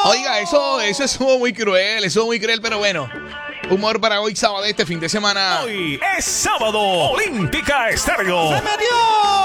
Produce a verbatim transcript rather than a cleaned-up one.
Oiga, eso, eso estuvo muy cruel, eso estuvo muy cruel, pero bueno. Humor para hoy, sábado, este fin de semana. Hoy es sábado, Olímpica Estéreo. ¡Se metió!